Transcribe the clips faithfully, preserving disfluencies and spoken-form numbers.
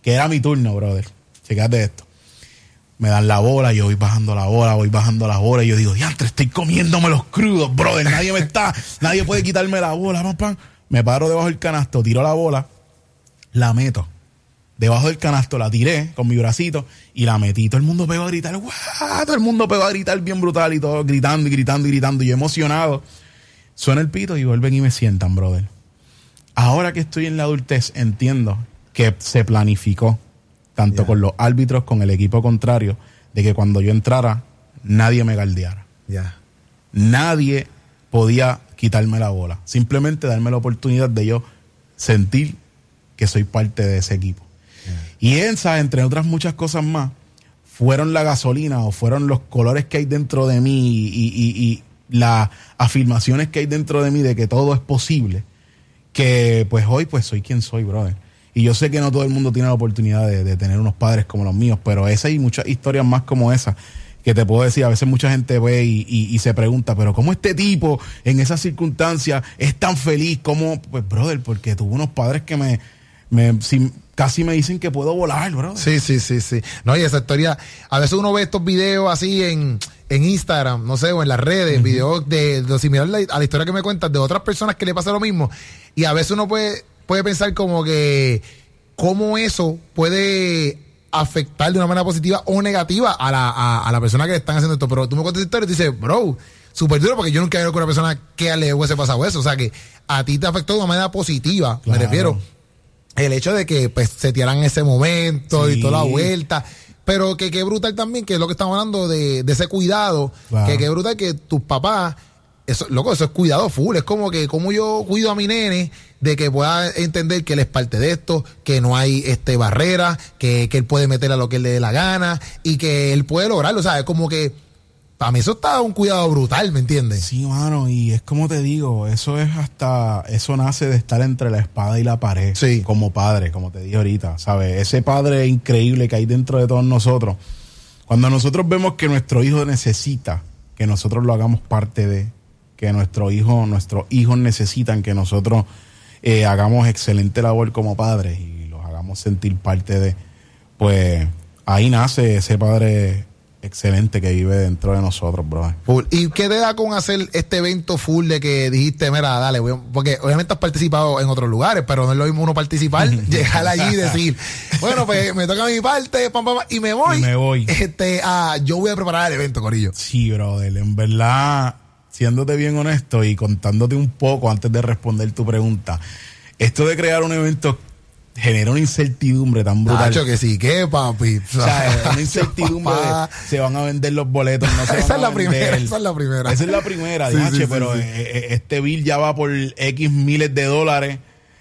que era mi turno, brother. Fíjate esto. Me dan la bola, yo voy bajando la bola, voy bajando la bola y yo digo, diantre, estoy comiéndome los crudos, brother. Nadie me está, nadie puede quitarme la bola. Pam, pam. Me paro debajo del canasto, tiro la bola, la meto. Debajo del canasto la tiré con mi bracito y la metí. Todo el mundo pegó a gritar, ¡guau! Todo el mundo pegó a gritar bien brutal y todo, gritando y gritando y gritando. Y yo emocionado. Suena el pito y vuelven y me sientan, brother. Ahora que estoy en la adultez, entiendo que se planificó, tanto yeah. con los árbitros, con el equipo contrario, de que cuando yo entrara, nadie me galdeara. Yeah. Nadie podía quitarme la bola. Simplemente darme la oportunidad de yo sentir que soy parte de ese equipo. Yeah. Y esas, entre otras muchas cosas más, fueron la gasolina o fueron los colores que hay dentro de mí y, y, y las afirmaciones que hay dentro de mí de que todo es posible, que pues hoy pues soy quien soy, brother. Y yo sé que no todo el mundo tiene la oportunidad de, de tener unos padres como los míos, pero esa y muchas historias más como esa que te puedo decir. A veces mucha gente ve y, y, y se pregunta, pero ¿cómo este tipo en esas circunstancias es tan feliz? ¿Cómo? Pues, brother, porque tuve unos padres que me, me si, casi me dicen que puedo volar, brother. Sí, sí, sí, sí. No, y esa historia, a veces uno ve estos videos así en, en Instagram, no sé, o en las redes, uh-huh. videos de, de similar a la historia que me cuentas de otras personas que le pasa lo mismo, y a veces uno puede, puede pensar como que cómo eso puede afectar de una manera positiva o negativa a la, a, a la persona que le están haciendo esto. Pero tú me cuentas esta historia y te dices, bro, súper duro, porque yo nunca he visto con una persona que le hubiese pasado eso. O sea, que a ti te afectó de una manera positiva, claro. Me refiero. El hecho de que pues se tiraran ese momento sí. y toda la vuelta. Pero que qué brutal también, que es lo que estamos hablando de, de ese cuidado. Claro. Que qué brutal que tus papás, eso, loco, eso es cuidado full. Es como que como yo cuido a mi nene de que pueda entender que él es parte de esto, que no hay este barrera, que, que él puede meter a lo que él le dé la gana y que él puede lograrlo. O sea, es como que para mí eso está un cuidado brutal, ¿me entiendes? Sí, mano, y es como te digo, eso es hasta, eso nace de estar entre la espada y la pared, sí. como padre, como te dije ahorita, ¿sabes? Ese padre increíble que hay dentro de todos nosotros. Cuando nosotros vemos que nuestro hijo necesita que nosotros lo hagamos parte de, que nuestro hijo, nuestros hijos necesitan que nosotros eh, hagamos excelente labor como padres y los hagamos sentir parte de, pues ahí nace ese padre excelente que vive dentro de nosotros, bro. Full. ¿Y qué te da con hacer este evento full de que dijiste, mira, dale, voy a... porque obviamente has participado en otros lugares, pero no es lo mismo uno participar, llegar allí y decir, bueno, pues me toca mi parte, pam, pam, pam, y me voy. Y me voy. Este, ah, yo voy a preparar el evento, corillo. Sí, brother, en verdad, siéndote bien honesto y contándote un poco antes de responder tu pregunta, esto de crear un evento genera una incertidumbre tan brutal. Nacho, que sí, que papi. O sea, una incertidumbre de se van a vender los boletos, no se esa van es la a vender. primera, esa es la primera. Esa es la primera, sí, diache, sí, pero sí, sí. Eh, este bill ya va por X miles de dólares.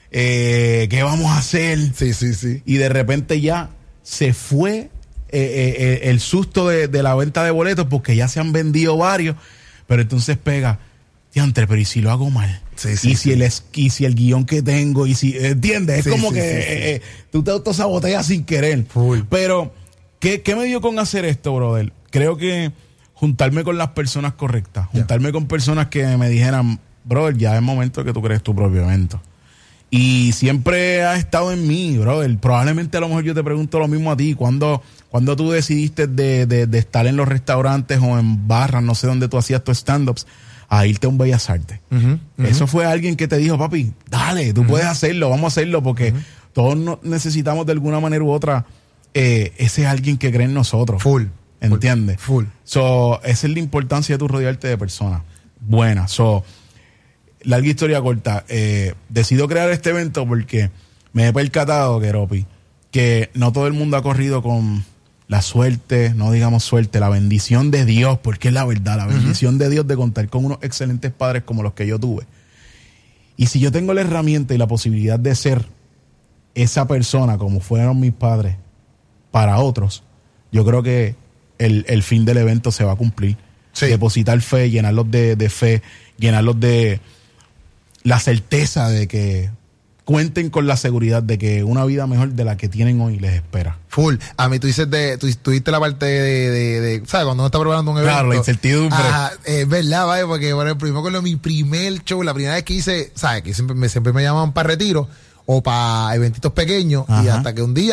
Eh, ¿Qué vamos a hacer? Sí, sí, sí. Y de repente ya se fue eh, eh, el susto de, de la venta de boletos porque ya se han vendido varios, pero entonces pega, diantre, pero ¿y si lo hago mal? Sí, sí, y, sí. si el es, y si el guión que tengo, y si, ¿entiendes? Es sí, como sí, que sí, sí. Eh, eh, tú te autosaboteas sin querer. Full. Pero, ¿qué, ¿qué me dio con hacer esto, brother? Creo que juntarme con las personas correctas, yeah. juntarme con personas que me dijeran, brother, ya es momento que tú crees tu propio evento. Y siempre ha estado en mí, brother. Probablemente a lo mejor yo te pregunto lo mismo a ti. ¿Cuándo, cuando tú decidiste de, de, de estar en los restaurantes o en barras, no sé dónde tú hacías tus stand-ups, a irte a un Bellas Artes? Uh-huh, uh-huh. Eso fue alguien que te dijo, papi, dale, tú uh-huh. puedes hacerlo, vamos a hacerlo, porque uh-huh. todos no, necesitamos de alguna manera u otra eh, ese alguien que cree en nosotros. Full. ¿Entiendes? Full. So, esa es la importancia de tu rodearte de personas buenas. So, larga historia corta, eh, decido crear este evento porque me he percatado, Keropi, que no todo el mundo ha corrido con la suerte, no digamos suerte, la bendición de Dios, porque es la verdad, la bendición uh-huh. de Dios de contar con unos excelentes padres como los que yo tuve. Y si yo tengo la herramienta y la posibilidad de ser esa persona como fueron mis padres para otros, yo creo que el, el fin del evento se va a cumplir. Sí. Depositar fe, llenarlos de, de fe, llenarlos de la certeza de que cuenten con la seguridad de que una vida mejor de la que tienen hoy les espera. Full. A mí tú dices de, tú tuviste la parte de, de, de ¿sabes? Cuando uno está preparando un evento. Claro, la incertidumbre. Ah, es verdad, vaya, porque bueno, primero con lo, mi primer show, la primera vez que hice, ¿sabes? Que siempre me, siempre me llamaban para retiro o para eventitos pequeños. Ajá. Y hasta que un día